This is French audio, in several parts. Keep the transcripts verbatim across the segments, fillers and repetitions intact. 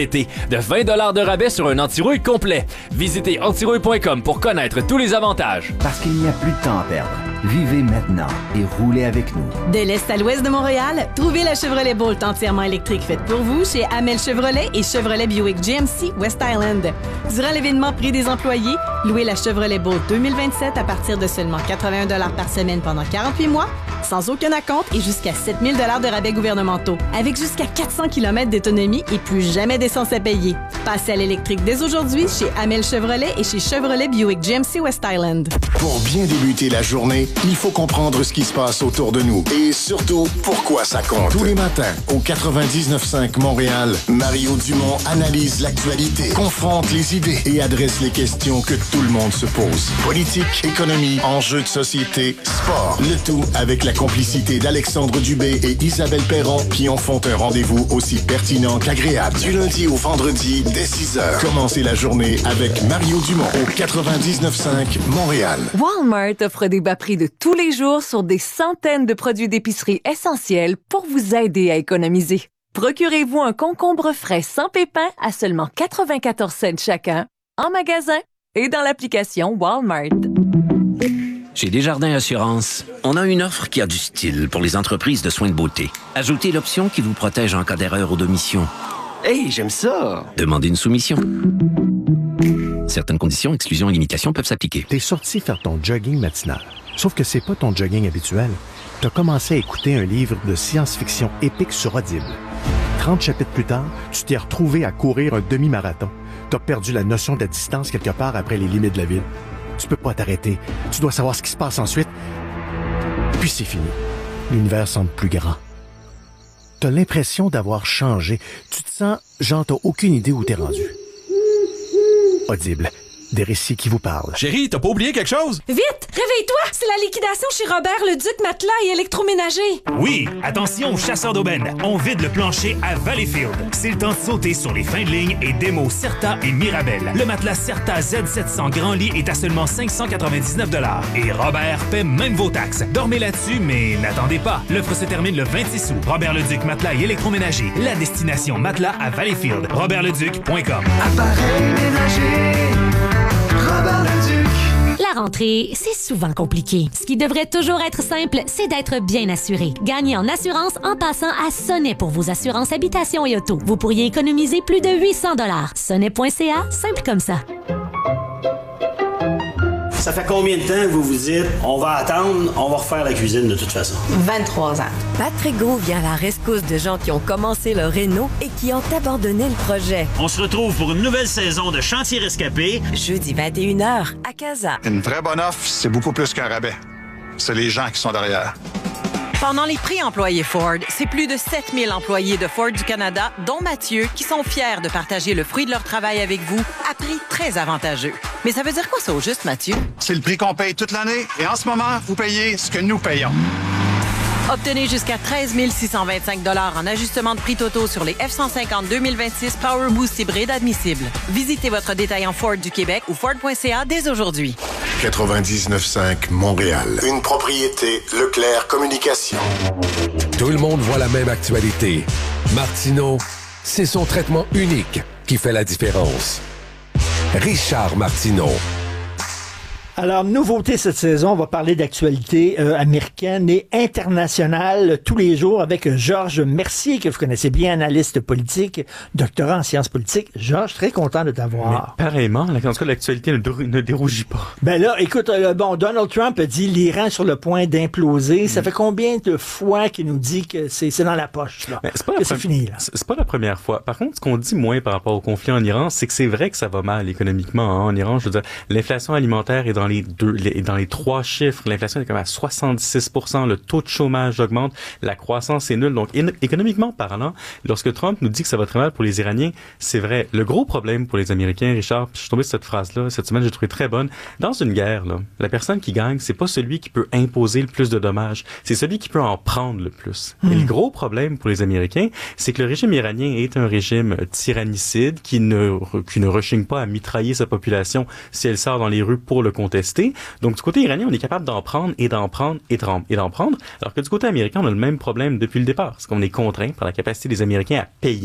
Été de vingt dollars de rabais sur un anti-rouille complet. Visitez antirouille point com pour connaître tous les avantages. Parce qu'il n'y a plus de temps à perdre. Vivez maintenant et roulez avec nous. De l'Est à l'Ouest de Montréal, trouvez la Chevrolet Bolt entièrement électrique faite pour vous chez Amel Chevrolet et Chevrolet Buick G M C West Island. Durant l'événement Prix des employés, louez la Chevrolet Bolt deux mille vingt-sept à partir de seulement quatre-vingt-un dollars par semaine pendant quarante-huit mois, sans aucun acompte et jusqu'à sept mille dollars de rabais gouvernementaux, avec jusqu'à quatre cents kilomètres d'autonomie et plus jamais d'essence à payer. Passez à l'électrique dès aujourd'hui chez Amel Chevrolet et chez Chevrolet Buick G M C West Island. Pour bien débuter la journée, il faut comprendre ce qui se passe autour de nous et surtout, pourquoi ça compte. Tous les matins, au quatre-vingt-dix-neuf cinq Montréal, Mario Dumont analyse l'actualité, confronte les idées et adresse les questions que tout le monde se pose. Politique, économie, enjeux de société, sport. Le tout avec la complicité d'Alexandre Dubé et Isabelle Perron qui en font un rendez-vous aussi pertinent qu'agréable. Du lundi au vendredi, dès six heures. Commencez la journée avec Mario Dumont au quatre-vingt-dix-neuf cinq Montréal. Walmart offre des bas prix de tous les jours sur des centaines de produits d'épicerie essentiels pour vous aider à économiser. Procurez-vous un concombre frais sans pépins à seulement quatre-vingt-quatorze cents chacun, en magasin et dans l'application Walmart. Chez Desjardins Assurance, on a une offre qui a du style pour les entreprises de soins de beauté. Ajoutez l'option qui vous protège en cas d'erreur ou d'omission. Hey, j'aime ça! Demandez une soumission. Certaines conditions, exclusions et limitations peuvent s'appliquer. T'es sorti faire ton jogging matinal. Sauf que c'est pas ton jogging habituel. T'as commencé à écouter un livre de science-fiction épique sur Audible. trente chapitres plus tard, tu t'es retrouvé à courir un demi-marathon. T'as perdu la notion de la distance quelque part après les limites de la ville. Tu peux pas t'arrêter. Tu dois savoir ce qui se passe ensuite. Puis c'est fini. L'univers semble plus grand. T'as l'impression d'avoir changé. Tu te sens genre t'as aucune idée où t'es rendu. Audible. Des récits qui vous parlent. Chérie, t'as pas oublié quelque chose? Vite! Réveille-toi! C'est la liquidation chez Robert Leduc Matelas et électroménager. Oui! Attention aux chasseurs d'aubaine. On vide le plancher à Valleyfield. C'est le temps de sauter sur les fins de ligne et démos Certa et Mirabel. Le matelas Certa Z sept cents Grand Lit est à seulement cinq cent quatre-vingt-dix-neuf dollars. Et Robert paie même vos taxes. Dormez là-dessus, mais n'attendez pas. L'offre se termine le vingt-six août. Robert Leduc Matelas et électroménager. La destination matelas à Valleyfield. robert leduc point com. Appareil ménager. Robert Leduc. La rentrée, c'est souvent compliqué. Ce qui devrait toujours être simple, c'est d'être bien assuré. Gagnez en assurance en passant à Sonnet pour vos assurances habitation et auto. Vous pourriez économiser plus de huit cents dollars. sonnet point c a, simple comme ça. Ça fait combien de temps que vous vous dites « On va attendre, on va refaire la cuisine de toute façon ». vingt-trois ans. Patrick Gros vient à la rescousse de gens qui ont commencé leur réno et qui ont abandonné le projet. On se retrouve pour une nouvelle saison de Chantier Rescapé. Jeudi vingt et une heures à Casa. Une vraie bonne offre, c'est beaucoup plus qu'un rabais. C'est les gens qui sont derrière. Pendant les prix employés Ford, c'est plus de sept mille employés de Ford du Canada, dont Mathieu, qui sont fiers de partager le fruit de leur travail avec vous à prix très avantageux. Mais ça veut dire quoi ça au juste, Mathieu? C'est le prix qu'on paye toute l'année et en ce moment, vous payez ce que nous payons. Obtenez jusqu'à treize mille six cent vingt-cinq dollars en ajustement de prix totaux sur les F cent cinquante deux mille vingt-six Power Boost hybride admissibles. Visitez votre détaillant Ford du Québec ou Ford point c a dès aujourd'hui. quatre-vingt-dix-neuf cinq Montréal. Une propriété Leclerc Communication. Tout le monde voit la même actualité. Martineau, c'est son traitement unique qui fait la différence. Richard Martineau. Alors, nouveauté cette saison, on va parler d'actualité euh, américaine et internationale tous les jours avec Georges Mercier, que vous connaissez bien, analyste politique, doctorat en sciences politiques. Georges, très content de t'avoir. Mais pareillement, en tout cas, l'actualité ne, dé- ne dérougit pas. Ben là, écoute, euh, bon, Donald Trump a dit l'Iran sur le point d'imploser. Mm. Ça fait combien de fois qu'il nous dit que c'est, c'est dans la poche, là, c'est pas que la c'est pre- fini, là? C'est, c'est pas la première fois. Par contre, ce qu'on dit moins par rapport au conflit en Iran, c'est que c'est vrai que ça va mal économiquement hein, en Iran. Je veux dire, l'inflation alimentaire est dans les deux, les, dans les trois chiffres. L'inflation est comme à soixante-six pour cent. Le taux de chômage augmente. La croissance est nulle. Donc, in, économiquement parlant, lorsque Trump nous dit que ça va très mal pour les Iraniens, c'est vrai. Le gros problème pour les Américains, Richard, je suis tombé sur cette phrase-là cette semaine, j'ai trouvé très bonne. Dans une guerre, là, la personne qui gagne, c'est pas celui qui peut imposer le plus de dommages. C'est celui qui peut en prendre le plus. Mmh. Et le gros problème pour les Américains, c'est que le régime iranien est un régime tyrannicide qui ne, qui ne rechigne pas à mitrailler sa population si elle sort dans les rues pour le contester. Donc, du côté iranien, on est capable d'en prendre et d'en prendre et d'en, et d'en prendre, alors que du côté américain, on a le même problème depuis le départ. Parce qu'on est contraint par la capacité des Américains à payer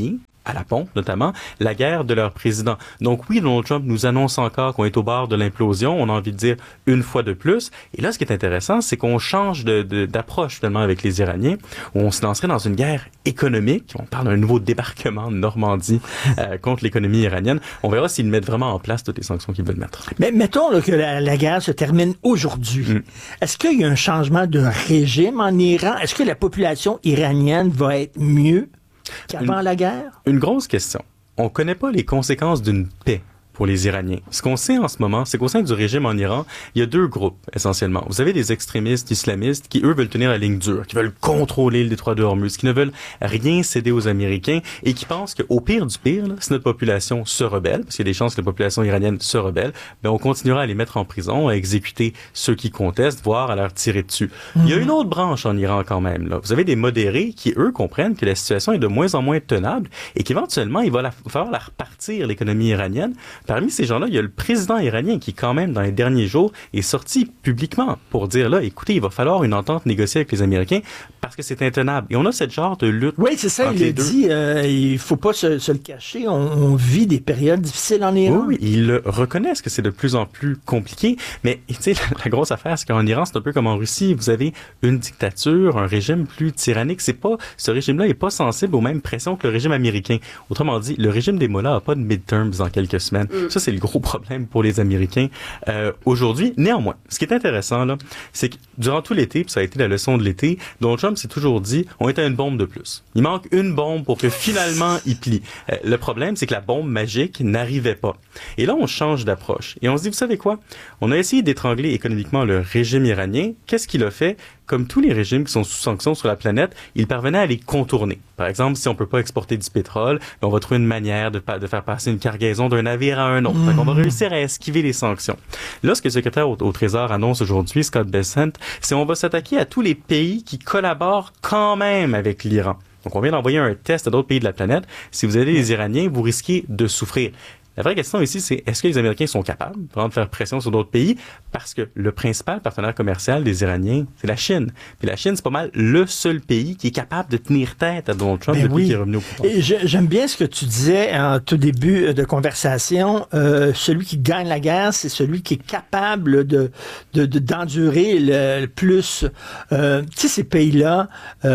à la pompe notamment, la guerre de leur président. Donc oui, Donald Trump nous annonce encore qu'on est au bord de l'implosion, on a envie de dire une fois de plus. Et là, ce qui est intéressant, c'est qu'on change de, de, d'approche finalement avec les Iraniens, où on se lancerait dans une guerre économique. On parle d'un nouveau débarquement de Normandie euh, contre l'économie iranienne. On verra s'ils mettent vraiment en place toutes les sanctions qu'ils veulent mettre. Mais mettons là, que la, la guerre se termine aujourd'hui. Mm. Est-ce qu'il y a un changement de régime en Iran? Est-ce que la population iranienne va être mieux qu'avant une, la guerre? Une grosse question. On ne connaît pas les conséquences d'une paix pour les Iraniens. Ce qu'on sait en ce moment, c'est qu'au sein du régime en Iran, il y a deux groupes, essentiellement. Vous avez des extrémistes islamistes qui, eux, veulent tenir la ligne dure, qui veulent contrôler le détroit de Hormuz, qui ne veulent rien céder aux Américains et qui pensent qu'au pire du pire, là, si notre population se rebelle, parce qu'il y a des chances que la population iranienne se rebelle, ben on continuera à les mettre en prison, à exécuter ceux qui contestent, voire à leur tirer dessus. Mmh. Il y a une autre branche en Iran quand même. Là. Vous avez des modérés qui, eux, comprennent que la situation est de moins en moins tenable et qu'éventuellement, il va la, falloir la repartir, l'économie iranienne. Parmi ces gens-là, il y a le président iranien qui, quand même, dans les derniers jours, est sorti publiquement pour dire, là, écoutez, il va falloir une entente négociée avec les Américains parce que c'est intenable. Et on a cette genre de lutte. Oui, c'est ça, il l'a dit. Euh, il faut pas se, se le cacher. On, on vit des périodes difficiles en Iran. Oui, oui, ils le reconnaissent que c'est de plus en plus compliqué. Mais, tu sais, la, la grosse affaire, c'est qu'en Iran, c'est un peu comme en Russie. Vous avez une dictature, un régime plus tyrannique. C'est pas, ce régime-là est pas sensible aux mêmes pressions que le régime américain. Autrement dit, le régime des mollahs a pas de midterms dans quelques semaines. Mm. Ça, c'est le gros problème pour les Américains euh, aujourd'hui. Néanmoins, ce qui est intéressant, là, c'est que durant tout l'été, puis ça a été la leçon de l'été, Donald Trump s'est toujours dit, on est à une bombe de plus. Il manque une bombe pour que finalement il plie. Euh, le problème, c'est que la bombe magique n'arrivait pas. Et là, on change d'approche. Et on se dit, vous savez quoi? On a essayé d'étrangler économiquement le régime iranien. Qu'est-ce qu'il a fait? Comme tous les régimes qui sont sous sanctions sur la planète, il parvenait à les contourner. Par exemple, si on peut pas exporter du pétrole, on va trouver une manière de, de faire passer une cargaison d'un navire à un autre. Mmh. Donc, on va réussir à esquiver les sanctions. Là, ce que le secrétaire au, au Trésor annonce aujourd'hui, Scott Bessent, c'est on va s'attaquer à tous les pays qui collaborent quand même avec l'Iran. Donc, on vient d'envoyer un test à d'autres pays de la planète. Si vous aidez les Iraniens, vous risquez de souffrir. La vraie question ici, c'est est-ce que les Américains sont capables de faire pression sur d'autres pays? Parce que le principal partenaire commercial des Iraniens, c'est la Chine. Puis la Chine, c'est pas mal le seul pays qui est capable de tenir tête à Donald Trump ben depuis oui. qu'il est revenu au pouvoir. Et j'aime bien ce que tu disais en tout début de conversation. Euh, celui qui gagne la guerre, c'est celui qui est capable de, de, de d'endurer le, le plus. Euh, tu sais, ces pays-là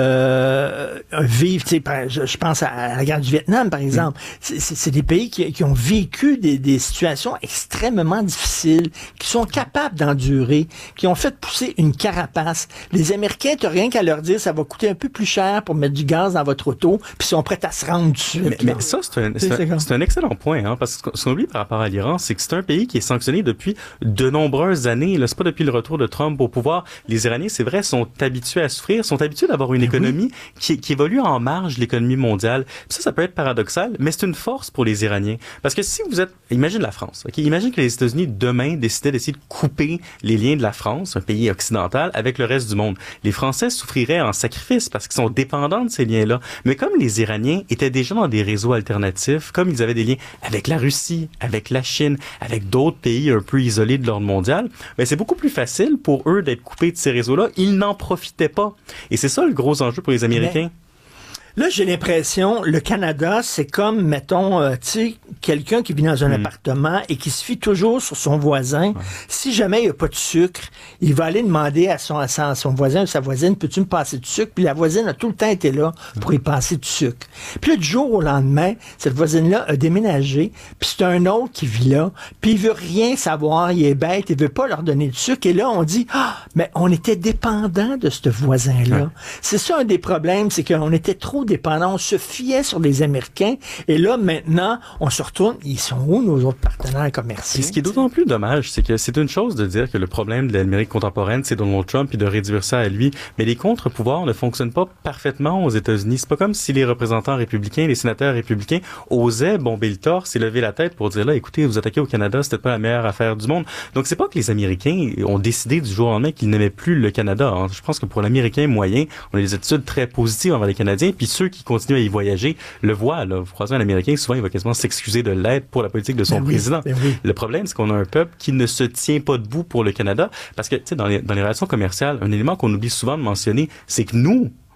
euh, vivent, tu sais, je, je pense à la guerre du Vietnam, par exemple. Mm. C'est, c'est des pays qui, qui ont vécu Des, des situations extrêmement difficiles, qui sont capables d'endurer, qui ont fait pousser une carapace. Les Américains, t'as rien qu'à leur dire, ça va coûter un peu plus cher pour mettre du gaz dans votre auto, puis ils sont prêts à se rendre dessus. Mais, mais ça, c'est un, c'est, un, c'est un excellent point, hein, parce que ce qu'on oublie par rapport à l'Iran, c'est que c'est un pays qui est sanctionné depuis de nombreuses années. Là, c'est pas depuis le retour de Trump au pouvoir. Les Iraniens, c'est vrai, sont habitués à souffrir, sont habitués d'avoir une mais économie oui. qui, qui évolue en marge de l'économie mondiale. Puis ça, ça peut être paradoxal, mais c'est une force pour les Iraniens. Parce que si vous êtes, imagine la France, ok, imagine que les États-Unis demain décidaient d'essayer de couper les liens de la France, un pays occidental, avec le reste du monde. Les Français souffriraient en sacrifice parce qu'ils sont dépendants de ces liens-là. Mais comme les Iraniens étaient déjà dans des réseaux alternatifs, comme ils avaient des liens avec la Russie, avec la Chine, avec d'autres pays un peu isolés de l'ordre mondial, ben c'est beaucoup plus facile pour eux d'être coupés de ces réseaux-là. Ils n'en profitaient pas. Et c'est ça le gros enjeu pour les Américains. Mais... Là, j'ai l'impression, le Canada, c'est comme, mettons, euh, tu sais, quelqu'un qui vit dans un mmh. appartement et qui se fie toujours sur son voisin. Ouais. Si jamais il n'y a pas de sucre, il va aller demander à son, à son voisin ou sa voisine, peux-tu me passer du sucre? Puis la voisine a tout le temps été là pour y passer du sucre. Puis là, du jour au lendemain, cette voisine-là a déménagé, puis c'est un autre qui vit là, puis il veut rien savoir, il est bête, il veut pas leur donner du sucre. Et là, on dit, ah, mais on était dépendant de ce voisin-là. Ouais. C'est ça un des problèmes, c'est qu'on était trop dépendants, on se fiait sur les Américains, et là, maintenant, on se retourne, ils sont où nos autres partenaires commerciaux? Puis ce qui est d'autant plus dommage, c'est que c'est une chose de dire que le problème de l'Amérique contemporaine, c'est Donald Trump, et de réduire ça à lui, mais les contre-pouvoirs ne fonctionnent pas parfaitement aux États-Unis. C'est pas comme si les représentants républicains, les sénateurs républicains osaient bomber le torse et lever la tête pour dire là, écoutez, vous attaquez au Canada, c'était pas la meilleure affaire du monde. Donc c'est pas que les Américains ont décidé du jour au lendemain qu'ils n'aimaient plus le Canada. Hein. Je pense que pour l'Américain moyen, on a des attitudes très positives envers les Canadiens, puis ceux qui continuent à y voyager le voient. Là. Vous croisez un Américain, souvent il va quasiment s'excuser de l'aide pour la politique de son ben président. Oui, ben oui. Le problème, c'est qu'on a un peuple qui ne se tient pas debout pour le Canada, parce que tu sais, dans les, dans les relations commerciales, un élément qu'on oublie souvent de mentionner, c'est que nous,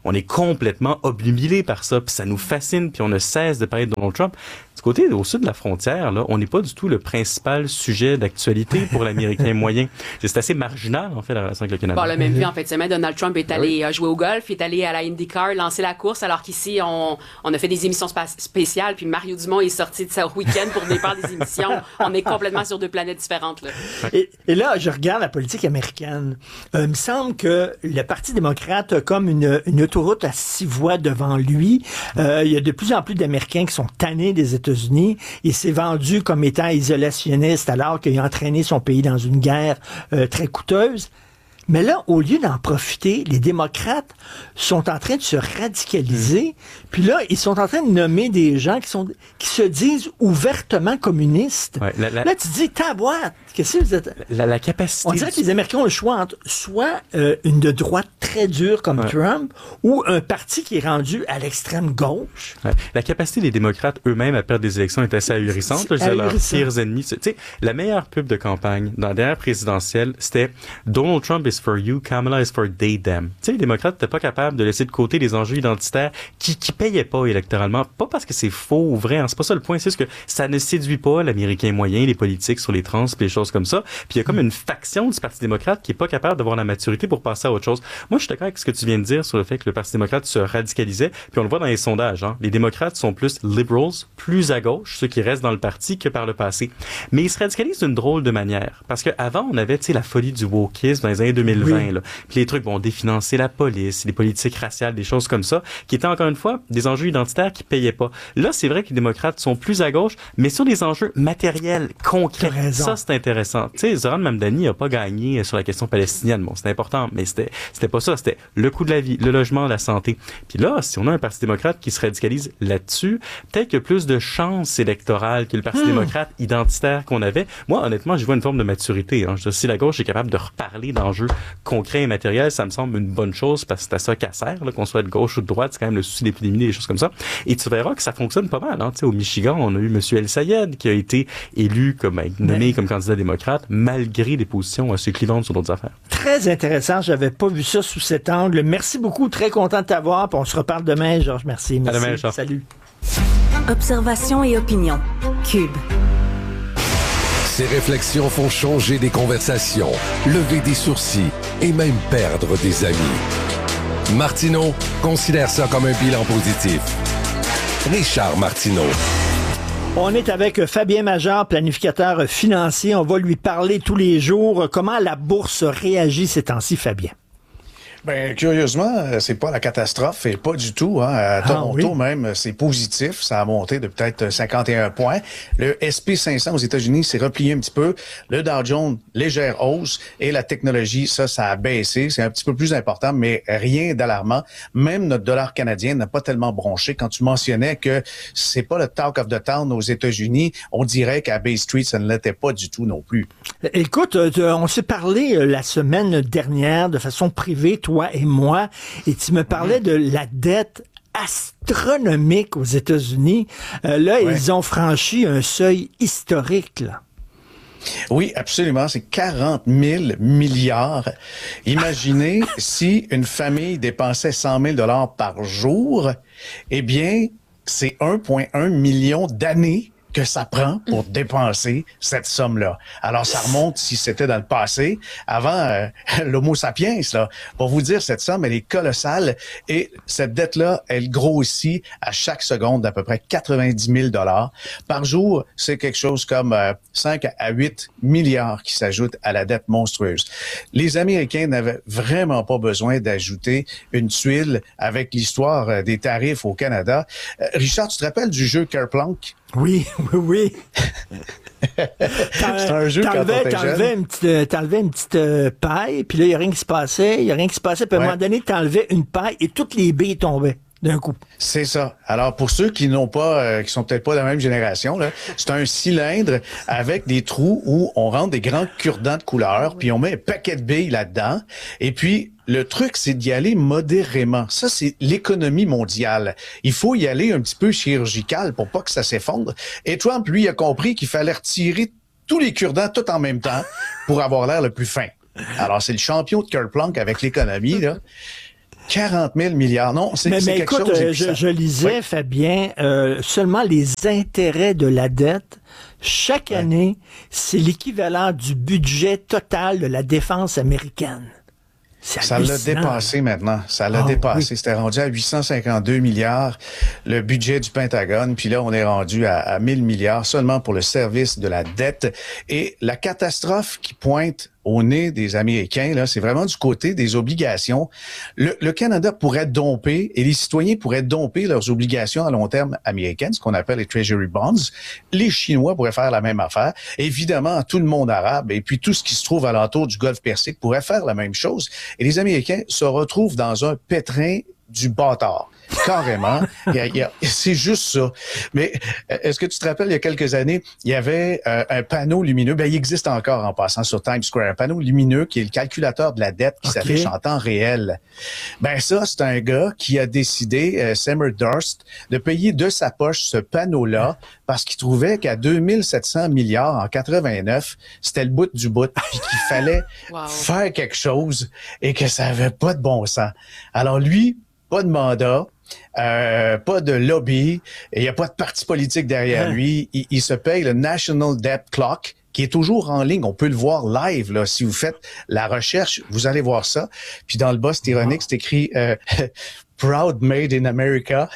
on est complètement obnubilé par ça, puis ça nous fascine, puis on ne cesse de parler de Donald Trump. Du côté, au sud de la frontière, là, on n'est pas du tout le principal sujet d'actualité pour l'Américain moyen. C'est assez marginal, en fait, la relation avec le Canada. Bon, on l'a même vu en fait semaine, Donald Trump est allé oui. jouer au golf, il est allé à la IndyCar, lancer la course, alors qu'ici, on, on a fait des émissions spa- spéciales, puis Mario Dumont est sorti de sa week-end pour venir faire des émissions. On est complètement sur deux planètes différentes. Là. Et, et là, je regarde la politique américaine. Euh, il me semble que le Parti démocrate a comme une, une autoroute à six voies devant lui. Euh, il y a de plus en plus d'Américains qui sont tannés des États-Unis. Il s'est vendu comme étant isolationniste alors qu'il a entraîné son pays dans une guerre euh, très coûteuse. Mais là, au lieu d'en profiter, les démocrates sont en train de se radicaliser. Mmh. Puis là, ils sont en train de nommer des gens qui sont qui se disent ouvertement communistes. Ouais, la, la, là, tu te dis, taboite, qu'est-ce que vous êtes... La, la capacité... On dirait que les Américains ont le choix entre soit euh, une de droite très dure comme ouais. Trump ou un parti qui est rendu à l'extrême gauche. Ouais. La capacité des démocrates eux-mêmes à perdre des élections est assez ahurissante. C'est, c'est leurs pires ennemis. Tu sais, la meilleure pub de campagne dans la dernière présidentielle, c'était Donald Trump is for you, Kamala is for they, them. Tu sais, les démocrates n'étaient pas capables de laisser de côté les enjeux identitaires qui, qui payaient pas électoralement. Pas parce que c'est faux ou vrai, hein, c'est pas ça le point, c'est juste que ça ne séduit pas l'Américain moyen, les politiques sur les trans, puis les choses comme ça. Puis il y a comme une faction du Parti démocrate qui est pas capable d'avoir la maturité pour passer à autre chose. Moi, je suis d'accord avec ce que tu viens de dire sur le fait que le Parti démocrate se radicalisait, puis on le voit dans les sondages. Hein. Les démocrates sont plus liberals, plus à gauche, ceux qui restent dans le parti que par le passé. Mais ils se radicalisent d'une drôle de manière. Parce qu'avant, on avait, tu sais, la folie du wokisme dans les années deux mille vingt. Oui. Là. Puis les trucs vont définancer la police, les politiques raciales, des choses comme ça, qui étaient encore une fois des enjeux identitaires qui payaient pas. Là, c'est vrai que les démocrates sont plus à gauche, mais sur des enjeux matériels, concrets. Ça, c'est intéressant. Tu sais, Zoran Mamdani a pas gagné sur la question palestinienne. Bon, c'est important, mais c'était, c'était pas ça. C'était le coût de la vie, le logement, la santé. Puis là, si on a un Parti démocrate qui se radicalise là-dessus, peut-être qu'il y a plus de chances électorales que le Parti mmh. démocrate identitaire qu'on avait. Moi, honnêtement, j'y vois une forme de maturité. Hein. Je veux dire, si la gauche est capable de reparler d'enjeux concret et matériel, ça me semble une bonne chose parce que c'est à ça qu'elle sert, là, qu'on soit de gauche ou de droite, c'est quand même le souci de l'épidémie, des choses comme ça. Et tu verras que ça fonctionne pas mal. Hein. Tu sais, au Michigan, on a eu M. El Sayed qui a été élu comme nommé ouais. comme candidat démocrate malgré des positions assez clivantes sur d'autres affaires. Très intéressant. J'avais pas vu ça sous cet angle. Merci beaucoup. Très content de t'avoir. Puis on se reparle demain, Georges. Merci. Merci. À demain, Georges. Salut. Observation et opinion. Cube. Ces réflexions font changer des conversations, lever des sourcils et même perdre des amis. Martineau considère ça comme un bilan positif. Richard Martineau. On est avec Fabien Major, planificateur financier. On va lui parler tous les jours. Comment la bourse réagit ces temps-ci, Fabien? Ben, curieusement, c'est pas la catastrophe, et pas du tout. Hein. À Toronto, ah, oui. même, c'est positif. Ça a monté de peut-être cinquante et un points. Le S and P cinq cents aux États-Unis s'est replié un petit peu. Le Dow Jones, légère hausse. Et la technologie, ça, ça a baissé. C'est un petit peu plus important, mais rien d'alarmant. Même notre dollar canadien n'a pas tellement bronché. Quand tu mentionnais que c'est pas le talk of the town aux États-Unis, on dirait qu'à Bay Street, ça ne l'était pas du tout non plus. Écoute, on s'est parlé la semaine dernière de façon privée, toi et moi, et tu me parlais de la dette astronomique aux États-Unis. Euh, là, ouais. ils ont franchi un seuil historique, là. Oui, absolument. C'est quarante mille milliards. Imaginez si une famille dépensait cent mille dollars par jour, eh bien, c'est un virgule un million d'années que ça prend pour dépenser cette somme-là. Alors, ça remonte si c'était dans le passé, avant euh, l'homo sapiens, là. Pour vous dire, cette somme, elle est colossale et cette dette-là, elle grossit à chaque seconde d'à peu près quatre-vingt-dix mille dollars. Par jour, c'est quelque chose comme euh, cinq à huit milliards qui s'ajoutent à la dette monstrueuse. Les Américains n'avaient vraiment pas besoin d'ajouter une tuile avec l'histoire euh, des tarifs au Canada. Euh, Richard, tu te rappelles du jeu Kerplunk? Oui, oui, oui. C'est un jeu quand on était t'enlevais une petite, t'enlevais une petite euh, paille, puis là, il n'y a rien qui se passait, il n'y a rien qui se passait, puis à ouais. un moment donné, t'enlevais une paille et toutes les billes tombaient d'un coup. C'est ça. Alors, pour ceux qui n'ont pas, euh, qui sont peut-être pas de la même génération, là, c'est un cylindre avec des trous où on rentre des grands cure-dents de couleur, puis on met un paquet de billes là-dedans, et puis le truc, c'est d'y aller modérément. Ça, c'est l'économie mondiale. Il faut y aller un petit peu chirurgical pour pas que ça s'effondre. Et Trump, lui, a compris qu'il fallait retirer tous les cure-dents tout en même temps pour avoir l'air le plus fin. Alors, c'est le champion de Kerplunk avec l'économie, là. quarante mille milliards. Non, c'est, mais, c'est mais quelque écoute, chose. euh, je, je lisais, oui. Fabien, euh, seulement les intérêts de la dette, chaque ouais. année, c'est l'équivalent du budget total de la défense américaine. Ça l'a dépassé maintenant. Ça l'a oh, dépassé. Oui. C'était rendu à huit cent cinquante-deux milliards, le budget du Pentagone. Puis là, on est rendu à, à mille milliards seulement pour le service de la dette. Et la catastrophe qui pointe au nez des Américains, là, c'est vraiment du côté des obligations. Le, le Canada pourrait domper, et les citoyens pourraient domper leurs obligations à long terme américaines, ce qu'on appelle les Treasury Bonds. Les Chinois pourraient faire la même affaire. Évidemment, tout le monde arabe, et puis tout ce qui se trouve alentour du Golfe Persique pourrait faire la même chose. Et les Américains se retrouvent dans un pétrin du bâtard. Carrément. il y a, il y a, c'est juste ça. Mais est-ce que tu te rappelles, il y a quelques années, il y avait euh, un panneau lumineux, ben il existe encore en passant sur Times Square, un panneau lumineux qui est le calculateur de la dette qui okay. s'affiche en temps réel. Ben ça, c'est un gars qui a décidé, euh, Seymour Durst, de payer de sa poche ce panneau-là parce qu'il trouvait qu'à deux mille sept cents milliards en quatre-vingt-neuf, c'était le bout du bout, puis qu'il fallait wow. faire quelque chose et que ça avait pas de bon sens. Alors lui, pas de mandat, euh, pas de lobby, il n'y a pas de parti politique derrière lui. Il, il se paye le National Debt Clock, qui est toujours en ligne. On peut le voir live, là. Si vous faites la recherche, vous allez voir ça. Puis dans le bas, c'est ironique, c'est écrit euh, Proud Made in America.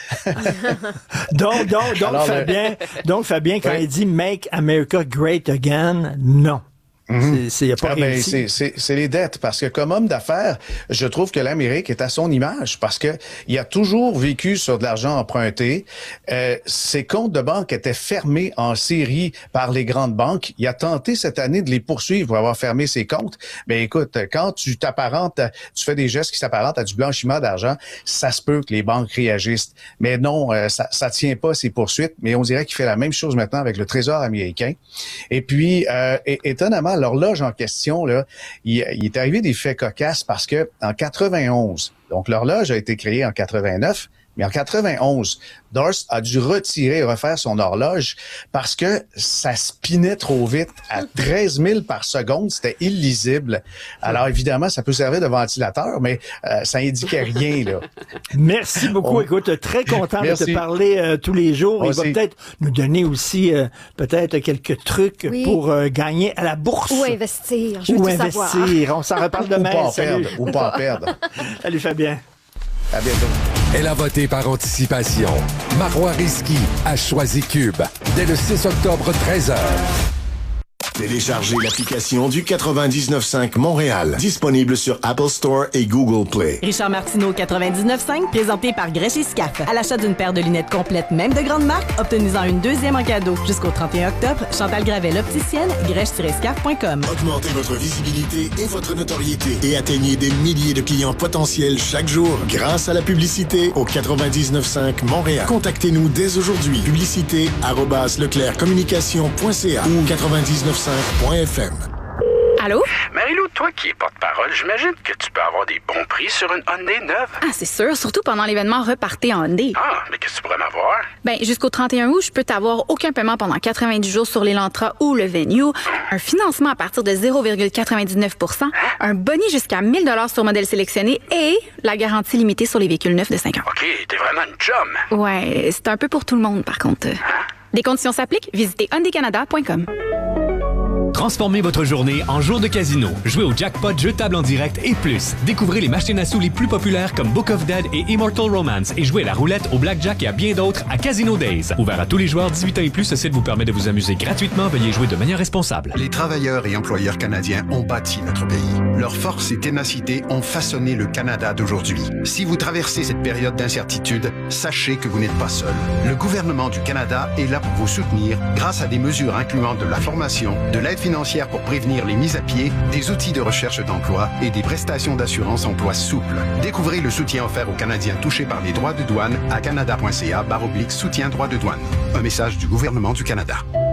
donc, donc, donc, Alors, Fabien, le... donc, Fabien, quand oui. il dit Make America Great Again, non. Mm-hmm. C'est, c'est, pas ah ben, c'est, c'est, c'est les dettes. Parce que comme homme d'affaires, je trouve que l'Amérique est à son image. Parce que il a toujours vécu sur de l'argent emprunté. Euh, ses comptes de banque étaient fermés en série par les grandes banques. Il a tenté cette année de les poursuivre pour avoir fermé ses comptes. Mais écoute, quand tu t'apparentes, tu fais des gestes qui s'apparentent à du blanchiment d'argent, ça se peut que les banques réagissent. Mais non, euh, ça, ça tient pas ces poursuites. Mais on dirait qu'il fait la même chose maintenant avec le Trésor américain. Et puis, euh, étonnamment, l'horloge en question, là, il, il est arrivé des faits cocasses parce que en quatre-vingt-onze, donc l'horloge a été créée en quatre-vingt-neuf, mais en quatre-vingt-onze, Durst a dû retirer et refaire son horloge parce que ça spinait trop vite à treize mille par seconde. C'était illisible. Alors, évidemment, ça peut servir de ventilateur, mais euh, ça indiquait rien, là. Merci beaucoup. On... Écoute, très content Merci. de te parler euh, tous les jours. Il va peut-être nous donner aussi euh, peut-être quelques trucs oui. pour euh, gagner à la bourse. Ou investir. Je veux Ou tout investir. Savoir. On s'en reparle demain. Ou pas en Salut. perdre. Ou pas en perdre. Salut, Fabien. À bientôt. Elle a voté par anticipation. Marois Risky a choisi Cube. Dès le six octobre, treize heures. Téléchargez l'application du quatre-vingt-dix-neuf cinq Montréal. Disponible sur Apple Store et Google Play. Richard Martineau, quatre-vingt-dix-neuf cinq, présenté par Grèche et Scaf. À l'achat d'une paire de lunettes complètes, même de grande marque, obtenez-en une deuxième en cadeau. Jusqu'au trente et un octobre, Chantal Gravel, opticienne, grèche tiret scaf point com. Augmentez votre visibilité et votre notoriété et atteignez des milliers de clients potentiels chaque jour grâce à la publicité au quatre-vingt-dix-neuf cinq Montréal. Contactez-nous dès aujourd'hui. Publicité arobase leclerc communication point c a ou quatre-vingt-dix-neuf cinq point f m. Allô? Marie-Lou, toi qui es porte-parole, j'imagine que tu peux avoir des bons prix sur une Hyundai neuve. Ah, c'est sûr, surtout pendant l'événement Repartez en Hyundai. Ah, mais qu'est-ce que tu pourrais m'avoir? Ben, jusqu'au trente et un août, je peux t'avoir aucun paiement pendant quatre-vingt-dix jours sur l'Elantra ou le Venue, un financement à partir de zéro virgule quatre-vingt-dix-neuf pour cent, un boni jusqu'à mille dollars sur modèle sélectionné et la garantie limitée sur les véhicules neufs de cinq ans. OK, t'es vraiment une chum. Ouais, c'est un peu pour tout le monde, par contre. Hein? Des conditions s'appliquent, visitez hyundai canada point com. Transformez votre journée en jour de casino. Jouez au jackpot, jeux table en direct et plus. Découvrez les machines à sous les plus populaires comme Book of Dead et Immortal Romance et jouez à la roulette, au blackjack et à bien d'autres à Casino Days. Ouvert à tous les joueurs dix-huit ans et plus, ce site vous permet de vous amuser gratuitement. Veuillez jouer de manière responsable. Les travailleurs et employeurs canadiens ont bâti notre pays. Leur force et ténacité ont façonné le Canada d'aujourd'hui. Si vous traversez cette période d'incertitude, sachez que vous n'êtes pas seul. Le gouvernement du Canada est là pour vous soutenir grâce à des mesures incluant de la formation, de l'aide financière pour prévenir les mises à pied, des outils de recherche d'emploi et des prestations d'assurance emploi souples. Découvrez le soutien offert aux Canadiens touchés par les droits de douane à canada point c a barre oblique soutien droits de douane. Un message du gouvernement du Canada.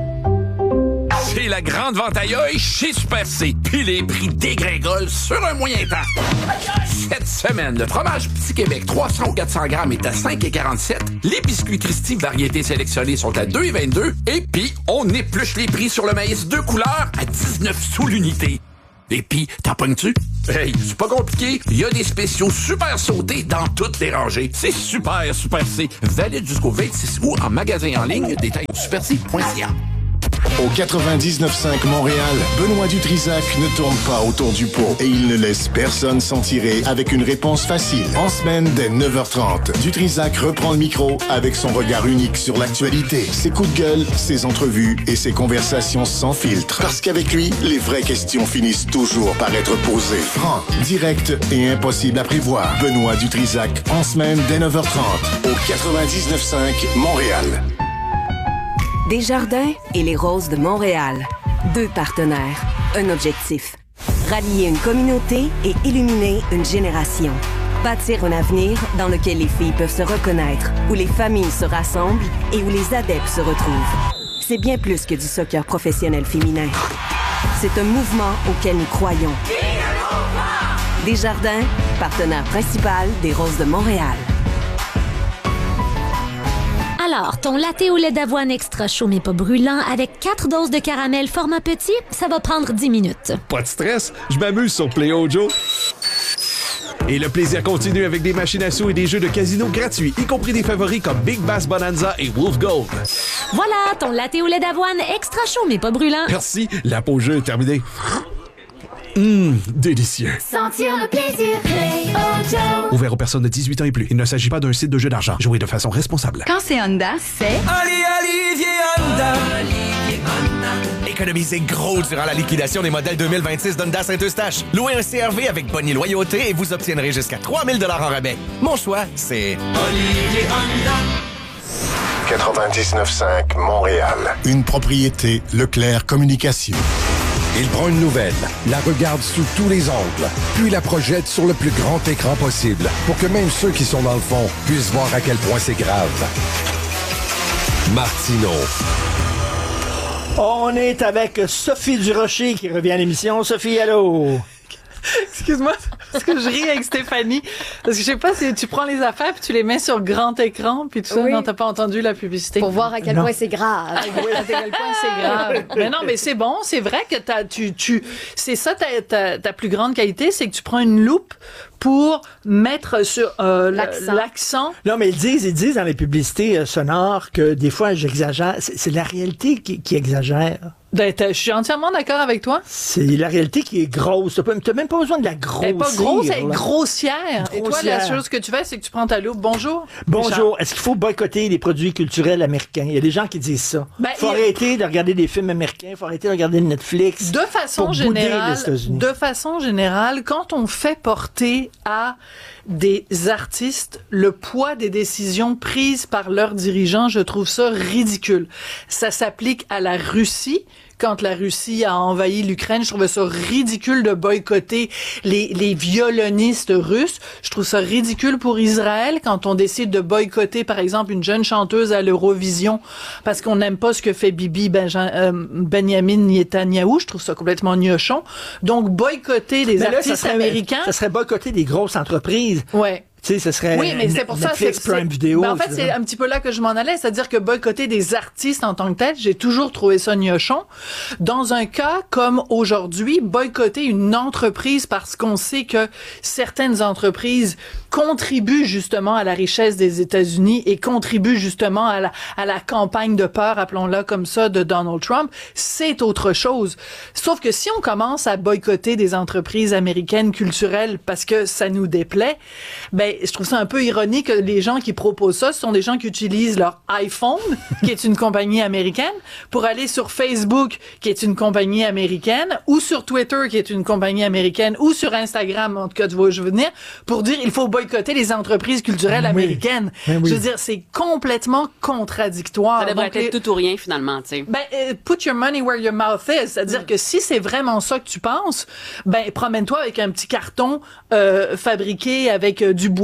C'est la grande vente aïe chez Super C. Puis les prix dégringolent sur un moyen temps. Cette semaine, le fromage Petit Québec trois cents ou quatre cents grammes est à cinq virgule quarante-sept. Les biscuits Christie variétés sélectionnées sont à deux virgule vingt-deux. Et puis, on épluche les prix sur le maïs deux couleurs à dix-neuf sous l'unité. Et pis, t'en pognes-tu? Hey, c'est pas compliqué. Il y a des spéciaux super sautés dans toutes les rangées. C'est super, super C. Valide jusqu'au vingt-six août en magasin en ligne. Détails au super c point c a. Au quatre-vingt-dix-neuf cinq Montréal, Benoît Dutrisac ne tourne pas autour du pot et il ne laisse personne s'en tirer avec une réponse facile. En semaine, dès neuf heures trente, Dutrisac reprend le micro avec son regard unique sur l'actualité, ses coups de gueule, ses entrevues et ses conversations sans filtre. Parce qu'avec lui, les vraies questions finissent toujours par être posées. Franc, direct et impossible à prévoir. Benoît Dutrisac, en semaine, dès neuf heures trente, au quatre-vingt-dix-neuf cinq Montréal. Desjardins et les Roses de Montréal. Deux partenaires, un objectif. Rallier une communauté et illuminer une génération. Bâtir un avenir dans lequel les filles peuvent se reconnaître, où les familles se rassemblent et où les adeptes se retrouvent. C'est bien plus que du soccer professionnel féminin. C'est un mouvement auquel nous croyons. Desjardins, partenaire principal des Roses de Montréal. Alors, ton latte au lait d'avoine extra chaud mais pas brûlant avec quatre doses de caramel format petit, ça va prendre dix minutes. Pas de stress, je m'amuse sur Play-O Joe. Et le plaisir continue avec des machines à sous et des jeux de casino gratuits, y compris des favoris comme Big Bass Bonanza et Wolf Gold. Voilà, ton latte au lait d'avoine extra chaud mais pas brûlant. Merci, la pause jeu est terminée. Hum, délicieux. Sentir le plaisir, Play-O Joe. Ouvert aux personnes de dix-huit ans et plus. Il ne s'agit pas d'un site de jeu d'argent. Jouez de façon responsable. Quand c'est Honda, c'est... Ali Olivier Honda. Olivier Honda. Économisez gros durant la liquidation des modèles deux mille vingt-six d'Honda Saint-Eustache. Louez un C R V avec bonne loyauté et vous obtiendrez jusqu'à trois mille dollars en rabais. Mon choix, c'est... Olivier Honda. quatre-vingt-dix-neuf cinq Montréal. Une propriété Leclerc Communication. Il prend une nouvelle, la regarde sous tous les angles, puis la projette sur le plus grand écran possible pour que même ceux qui sont dans le fond puissent voir à quel point c'est grave. Martineau. On est avec Sophie Durocher qui revient à l'émission. Sophie, allô? Excuse-moi, parce que je ris avec Stéphanie. Parce que je sais pas si tu prends les affaires puis tu les mets sur grand écran puis tout ça. Oui. Non, t'as pas entendu la publicité. Pour voir à quel non. point c'est grave. À quel point c'est grave. Mais non, mais c'est bon. C'est vrai que t'as, tu, tu, c'est ça ta, ta, ta plus grande qualité, c'est que tu prends une loupe pour mettre sur euh, l'accent. l'accent. Non, mais ils disent, ils disent dans les publicités euh, sonores que des fois j'exagère. C'est, c'est la réalité qui, qui exagère. Ben, je suis entièrement d'accord avec toi. C'est la réalité qui est grosse. T'as, t'as même pas besoin de la grossir. Elle est pas grosse, elle est là. grossière. Et toi, la chose que tu fais, c'est que tu prends ta loupe. Bonjour. Bonjour. Richard. Est-ce qu'il faut boycotter les produits culturels américains? Il y a des gens qui disent ça. Il ben, faut il... arrêter de regarder des films américains. Il faut arrêter de regarder le Netflix. De façon générale, de façon générale, quand on fait porter à des artistes le poids des décisions prises par leurs dirigeants, je trouve ça ridicule. Ça s'applique à la Russie. Quand la Russie a envahi l'Ukraine, je trouvais ça ridicule de boycotter les, les violonistes russes. Je trouve ça ridicule pour Israël quand on décide de boycotter, par exemple, une jeune chanteuse à l'Eurovision parce qu'on n'aime pas ce que fait Bibi Benja, euh, Benjamin Netanyahou. Je trouve ça complètement gnochon. Donc, boycotter les mais là, artistes ça serait, américains... Ça serait boycotter des grosses entreprises. Ouais. Tu sais, ce serait oui, mais c'est pour Netflix, ça, c'est, Prime Video. Ben en fait, c'est un petit peu là que je m'en allais, c'est-à-dire que boycotter des artistes en tant que tel, j'ai toujours trouvé ça gnochon. Dans un cas comme aujourd'hui, boycotter une entreprise parce qu'on sait que certaines entreprises contribuent justement à la richesse des États-Unis et contribuent justement à la, à la campagne de peur, appelons-la comme ça, de Donald Trump, c'est autre chose. Sauf que si on commence à boycotter des entreprises américaines culturelles parce que ça nous déplaît, ben je trouve ça un peu ironique que les gens qui proposent ça, ce sont des gens qui utilisent leur iPhone, qui est une compagnie américaine, pour aller sur Facebook, qui est une compagnie américaine, ou sur Twitter, qui est une compagnie américaine, ou sur Instagram, en tout cas, tu vois où je veux venir, pour dire il faut boycotter les entreprises culturelles oui. américaines. Oui. Je veux dire, c'est complètement contradictoire. Ça devrait Donc, être les... tout ou rien, finalement, tu sais. Ben, uh, put your money where your mouth is. C'est-à-dire mm. que si c'est vraiment ça que tu penses, ben, promène-toi avec un petit carton euh, fabriqué avec euh, du bois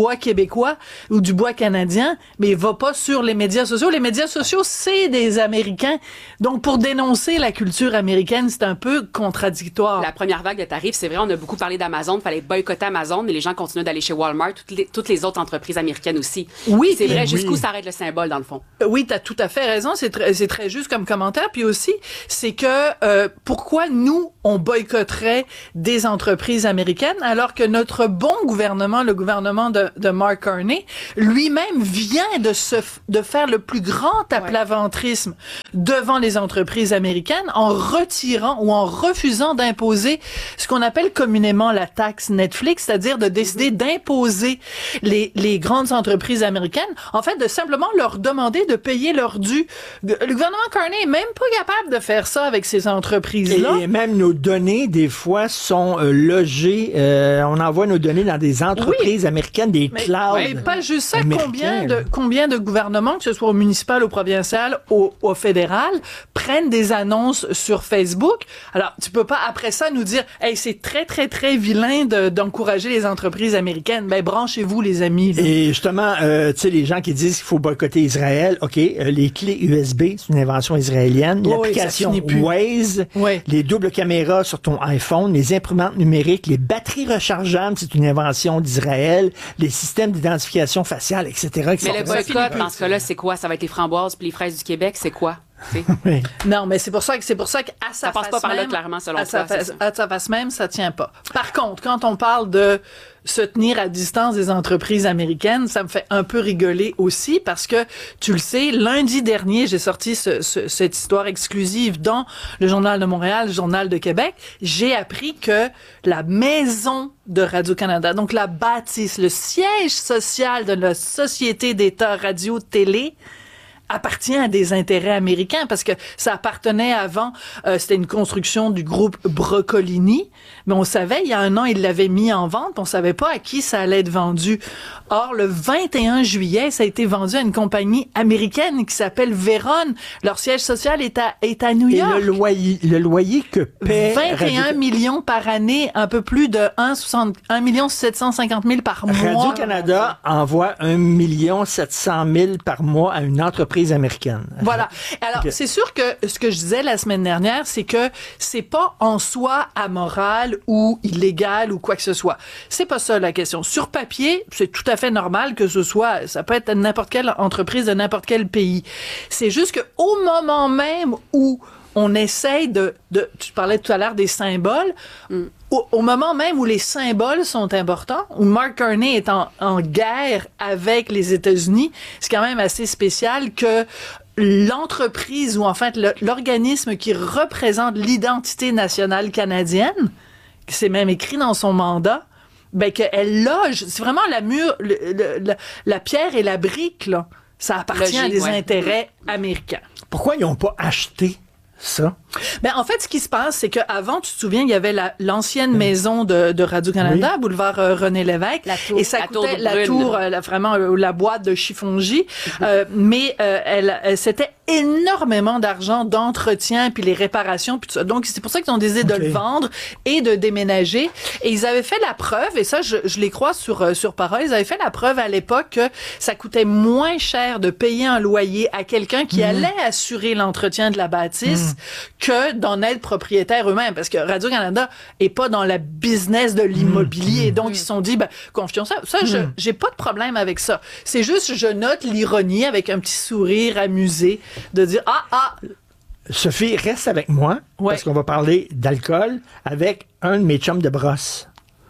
bois québécois ou du bois canadien, mais il va pas sur les médias sociaux. Les médias sociaux, c'est des Américains. Donc, pour dénoncer la culture américaine, c'est un peu contradictoire. La première vague de tarifs, c'est vrai, on a beaucoup parlé d'Amazon, il fallait boycotter Amazon, mais les gens continuent d'aller chez Walmart, toutes les, toutes les autres entreprises américaines aussi. Oui, c'est vrai, oui. jusqu'où s'arrête le symbole, dans le fond. Oui, t'as tout à fait raison, c'est très, c'est très juste comme commentaire. Puis aussi, c'est que euh, pourquoi nous, on boycotterait des entreprises américaines alors que notre bon gouvernement, le gouvernement de, de Mark Carney, lui-même vient de se de faire le plus grand aplaventrisme devant les entreprises américaines en retirant ou en refusant d'imposer ce qu'on appelle communément la taxe Netflix, c'est-à-dire de décider d'imposer les, les grandes entreprises américaines, en fait, de simplement leur demander de payer leur dû. Le gouvernement Carney est même pas capable de faire ça avec ces entreprises-là. Et même nos données, des fois, sont euh, logées, euh, on envoie nos données dans des entreprises oui. américaines, des mais, clouds. Mais pas juste ça, combien de, combien de gouvernements, que ce soit au municipal, au provincial, au, au fédéral, prennent des annonces sur Facebook. Alors, tu peux pas, après ça, nous dire, hey, c'est très, très, très vilain de, d'encourager les entreprises américaines. Ben, branchez-vous, les amis. Là. Et justement, euh, tu sais, les gens qui disent qu'il faut boycotter Israël, OK, euh, les clés U S B, c'est une invention israélienne. Oh, L'application oui, Waze, oui. les doubles caméras sur ton iPhone, les imprimantes numériques, les batteries rechargeables, c'est une invention d'Israël, les systèmes d'identification faciale, et cetera. Mais le boycott, dans ce cas-là, c'est quoi? Ça va être les framboises puis les fraises du Québec, c'est quoi? Oui. Non, mais c'est pour ça que c'est pour ça qu'à sa ça passe face pas par là même, clairement selon à toi. Sa face, à sa face même, ça tient pas. Par contre, quand on parle de se tenir à distance des entreprises américaines, ça me fait un peu rigoler aussi parce que tu le sais, lundi dernier, j'ai sorti ce, ce, cette histoire exclusive dans le Journal de Montréal, le Journal de Québec. J'ai appris que la maison de Radio-Canada, donc la bâtisse, le siège social de la Société d'État Radio-Télé, appartient à des intérêts américains parce que ça appartenait avant, euh, c'était une construction du groupe Broccolini, mais on savait, il y a un an, ils l'avaient mis en vente, on savait pas à qui ça allait être vendu. Or, le vingt et un juillet, ça a été vendu à une compagnie américaine qui s'appelle Veron. Leur siège social est à, est à New York. Et le loyer, le loyer que paie vingt et un Radio... millions par année, un peu plus de un million sept cent cinquante mille par mois. Radio-Canada envoie un million sept cent mille par mois à une entreprise américaine. Voilà. Alors, okay. c'est sûr que ce que je disais la semaine dernière, c'est que c'est pas en soi amoral ou illégal ou quoi que ce soit. C'est pas ça la question. Sur papier, c'est tout à fait normal que ce soit, ça peut être n'importe quelle entreprise de n'importe quel pays. C'est juste que au moment même où on essaye de, de tu parlais tout à l'heure des symboles, mm. au, au moment même où les symboles sont importants, où Mark Carney est en, en guerre avec les États-Unis, c'est quand même assez spécial que l'entreprise ou en fait le, l'organisme qui représente l'identité nationale canadienne, c'est même écrit dans son mandat, ben qu'elle loge, c'est vraiment la mur, le, le, le, la pierre et la brique là, ça appartient Logique, à des ouais. intérêts américains. Pourquoi ils n'ont pas acheté ça? Ben, en fait, ce qui se passe, c'est qu'avant, tu te souviens, il y avait la, l'ancienne mmh. maison de, de Radio-Canada, oui. boulevard euh, René-Lévesque. La tour, et ça la coûtait tour la tour, euh, la, vraiment, euh, la boîte de chiffongie. Mmh. Euh, mais, euh, elle, elle, c'était énormément d'argent d'entretien, puis les réparations, puis tout ça. Donc, c'est pour ça qu'ils ont décidé okay. de le vendre et de déménager. Et ils avaient fait la preuve, et ça, je, je les crois sur, euh, sur parole, ils avaient fait la preuve à l'époque que ça coûtait moins cher de payer un loyer à quelqu'un qui mmh. allait assurer l'entretien de la bâtisse mmh. que d'en être propriétaire eux-mêmes, parce que Radio-Canada est pas dans la business de l'immobilier, mmh. donc mmh. ils se sont dit, ben, confions ça, ça, mmh. je, j'ai pas de problème avec ça. C'est juste, je note l'ironie avec un petit sourire amusé, de dire, ah, ah, Sophie, reste avec moi, ouais. parce qu'on va parler d'alcool avec un de mes chums de brosse.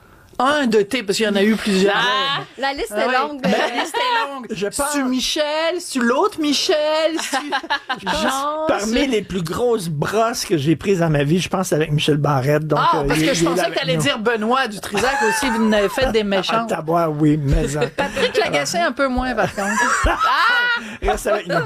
Un de tes, parce qu'il y en a eu plusieurs. Ah, la liste est longue. Ah, ouais. La liste est longue. Je pense. C'est Michel, c'est l'autre Michel, c'est Jean. Parmi les plus grosses brosses que j'ai prises dans ma vie, je pense avec Michel Barrette. Donc, ah, parce euh, que je pensais que t'allais dire Benoît du Trisac aussi, vous n'avez fait des méchants. Ah, boire, oui, mais... Patrick Lagacé un peu moins, par contre. Ah! Reste avec nous.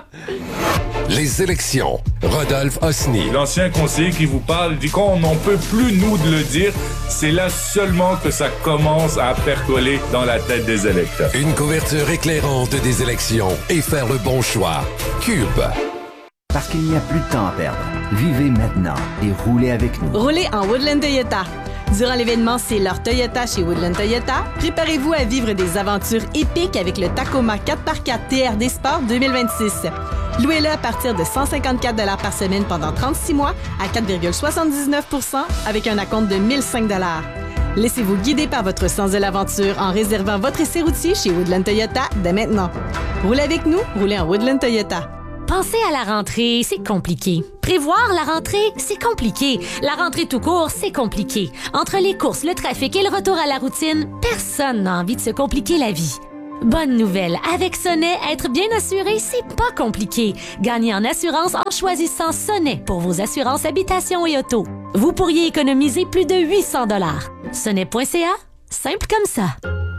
Les élections. Rodolphe Osny. L'ancien conseiller qui vous parle dit qu'on n'en peut plus, nous, de le dire. C'est là seulement que ça commence à percoler dans la tête des électeurs. Une couverture éclairante des élections et faire le bon choix. Cube. Parce qu'il n'y a plus de temps à perdre. Vivez maintenant et roulez avec nous. Roulez en Woodland Toyota. Durant l'événement C'est leur Toyota chez Woodland Toyota, préparez-vous à vivre des aventures épiques avec le Tacoma quatre par quatre T R D Sport deux mille vingt-six. Louez-le à partir de cent cinquante-quatre dollars par semaine pendant trente-six mois à quatre virgule soixante-dix-neuf pour cent avec un acompte de mille cinq dollars. Laissez-vous guider par votre sens de l'aventure en réservant votre essai routier chez Woodland Toyota dès maintenant. Roulez avec nous, roulez en Woodland Toyota. Penser à la rentrée, c'est compliqué. Prévoir la rentrée, c'est compliqué. La rentrée tout court, c'est compliqué. Entre les courses, le trafic et le retour à la routine, personne n'a envie de se compliquer la vie. Bonne nouvelle, avec Sonnet, être bien assuré, c'est pas compliqué. Gagnez en assurance en choisissant Sonnet pour vos assurances habitation et auto. Vous pourriez économiser plus de huit cents dollars. Sonnet point C A, simple comme ça.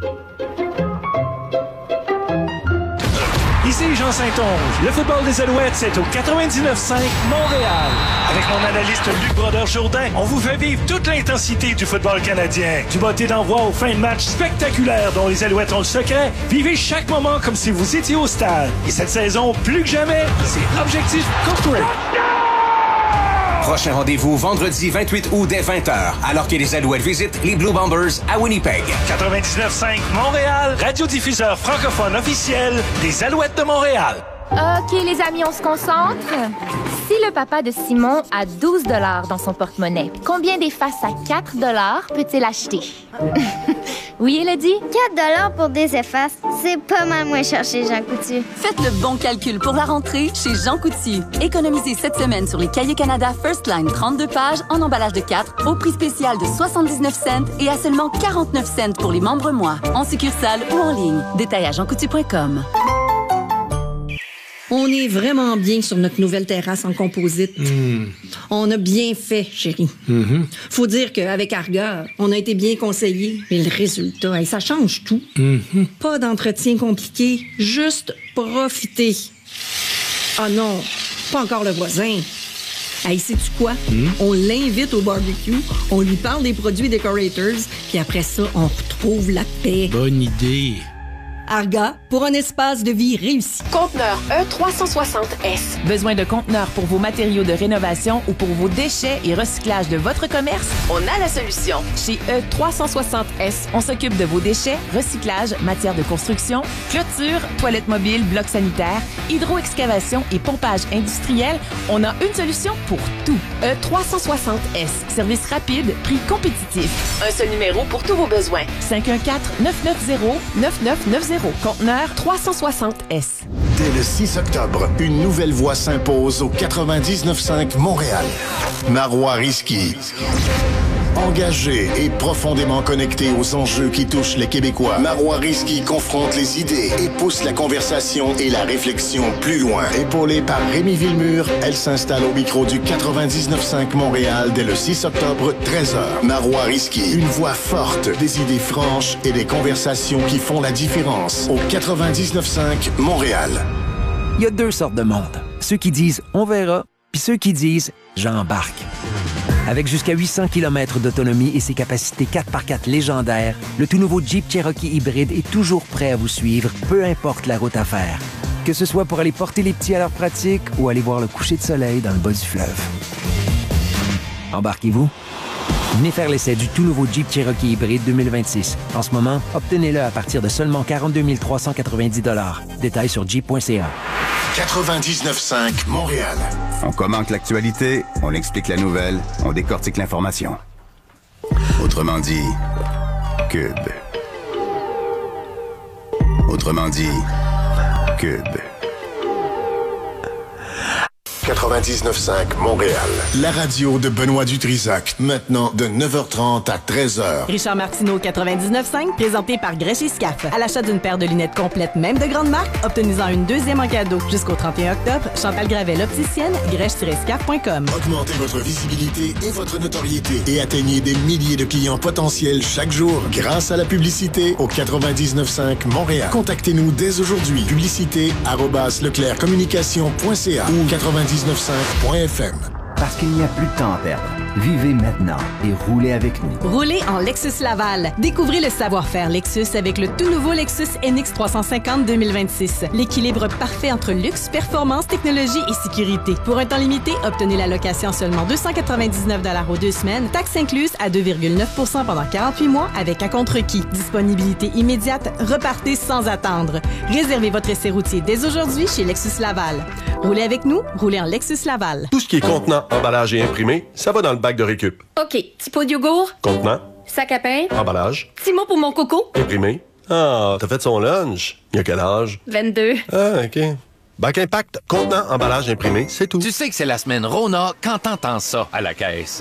Ici Jean Saint-Onge. Le football des Alouettes, c'est au quatre-vingt-dix-neuf cinq Montréal. Avec mon analyste Luc Brodeur-Jourdain, on vous fait vivre toute l'intensité du football canadien. Du botté d'envoi aux fins de match spectaculaires dont les Alouettes ont le secret, vivez chaque moment comme si vous étiez au stade. Et cette saison, plus que jamais, c'est Objectif Corporate. Prochain rendez-vous vendredi vingt-huit août dès vingt heures, alors que les Alouettes visitent les Blue Bombers à Winnipeg. quatre-vingt-dix-neuf cinq Montréal, radiodiffuseur francophone officiel des Alouettes de Montréal. OK, les amis, on se concentre. Si le papa de Simon a douze dollars dans son porte-monnaie, combien d'effaces à quatre dollars peut-il acheter? Oui, Elodie? quatre dollars pour des effaces, c'est pas mal moins cher chez Jean Coutu. Faites le bon calcul pour la rentrée chez Jean Coutu. Économisez cette semaine sur les Cahiers Canada First Line trente-deux pages en emballage de quatre au prix spécial de soixante-dix-neuf cents et à seulement quarante-neuf cents pour les membres mois, en succursale ou en ligne. Détail à jean coutu point com. On est vraiment bien sur notre nouvelle terrasse en composite. Mmh. On a bien fait, chérie. Mmh. Faut dire qu'avec Arga, on a été bien conseillés. Mais le résultat, hey, ça change tout. Mmh. Pas d'entretien compliqué, juste profiter. Ah non, pas encore le voisin. Hey, sais-tu quoi? Mmh. On l'invite au barbecue, on lui parle des produits Decorators, puis après ça, on retrouve la paix. Bonne idée. Arga, pour un espace de vie réussi. Conteneur E trois cent soixante S. Besoin de conteneurs pour vos matériaux de rénovation ou pour vos déchets et recyclage de votre commerce? On a la solution. Chez E trois cent soixante S, on s'occupe de vos déchets, recyclage, matière de construction, clôture, toilettes mobiles, blocs sanitaires, hydro-excavation et pompage industriel. On a une solution pour tout. E trois cent soixante S. Service rapide, prix compétitif. Un seul numéro pour tous vos besoins. cinq un quatre, neuf neuf zéro, neuf neuf neuf zéro. Conteneur trois cent soixante S. Dès le six octobre, une nouvelle voix s'impose au quatre-vingt-dix-neuf cinq Montréal. Marois Risky. Engagé et profondément connecté aux enjeux qui touchent les Québécois, Marois Risky confronte les idées et pousse la conversation et la réflexion plus loin. Épaulée par Rémi Villemur, elle s'installe au micro du quatre-vingt-dix-neuf cinq Montréal dès le six octobre, treize heures. Marois Risky, une voix forte, des idées franches et des conversations qui font la différence au quatre-vingt-dix-neuf cinq Montréal. Il y a deux sortes de monde. Ceux qui disent « on verra », puis ceux qui disent « j'embarque ». Avec jusqu'à huit cents kilomètres d'autonomie et ses capacités quatre par quatre légendaires, le tout nouveau Jeep Cherokee hybride est toujours prêt à vous suivre, peu importe la route à faire. Que ce soit pour aller porter les petits à leur pratique ou aller voir le coucher de soleil dans le bas du fleuve. Embarquez-vous? Venez faire l'essai du tout nouveau Jeep Cherokee hybride deux mille vingt-six. En ce moment, obtenez-le à partir de seulement quarante-deux mille trois cent quatre-vingt-dix dollars. Détails sur jeep point c a. quatre-vingt-dix-neuf cinq Montréal. On commente l'actualité, on explique la nouvelle, on décortique l'information. Autrement dit, Cube. Autrement dit, Cube. quatre-vingt-dix-neuf cinq Montréal. La radio de Benoît Dutrisac. Maintenant de neuf heures trente à treize heures. Richard Martineau, quatre-vingt-dix-neuf cinq, présenté par Grèche et Scaf. À l'achat d'une paire de lunettes complètes, même de grande marque, obtenez-en une deuxième en cadeau. Jusqu'au trente et un octobre, Chantal Gravel, opticienne, grèche tiret scaf point com. Augmentez votre visibilité et votre notoriété et atteignez des milliers de clients potentiels chaque jour grâce à la publicité au quatre-vingt-dix-neuf cinq Montréal. Contactez-nous dès aujourd'hui. Publicité arobase leclercommunication point c a ou quatre-vingt-dix-neuf cinq point f m. Parce qu'il n'y a plus de temps à perdre. Vivez maintenant et roulez avec nous. Roulez en Lexus Laval. Découvrez le savoir-faire Lexus avec le tout nouveau Lexus N X trois cent cinquante deux mille vingt-six. L'équilibre parfait entre luxe, performance, technologie et sécurité. Pour un temps limité, obtenez la location seulement deux cent quatre-vingt-dix-neuf dollars aux deux semaines, taxes incluses à deux virgule neuf pour cent pendant quarante-huit mois avec un contre-qui. Disponibilité immédiate, repartez sans attendre. Réservez votre essai routier dès aujourd'hui chez Lexus Laval. Roulez avec nous, roulez en Lexus Laval. Tout ce qui est contenant, emballage et imprimé, ça va dans le bac de récup. OK. Petit pot de yogourt. Contenant, Sac à pain. emballage, Petit mot pour mon coco. imprimé. Ah, t'as fait son lunch. Il y a quel âge? vingt-deux. Ah, OK. Bac Impact, contenant, emballage, imprimé, c'est tout. Tu sais que c'est la semaine Rona quand t'entends ça à la caisse.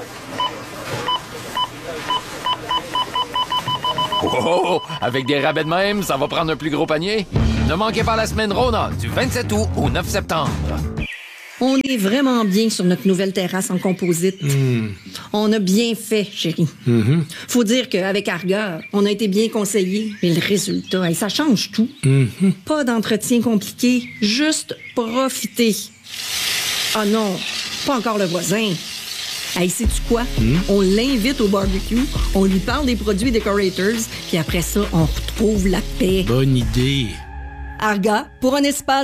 Oh, avec des rabais de même, ça va prendre un plus gros panier. Ne manquez pas la semaine Rona du vingt-sept août au neuf septembre. On est vraiment bien sur notre nouvelle terrasse en composite. Mmh. On a bien fait, chérie. Mmh. Faut dire qu'avec Arga, on a été bien conseillés. Mais le résultat, hey, ça change tout. Mmh. Pas d'entretien compliqué, juste profiter. Ah non, pas encore le voisin. Hey, sais-tu quoi? Mmh. On l'invite au barbecue, on lui parle des produits Decorators, puis après ça, on retrouve la paix. Bonne idée. Arga, pour un espace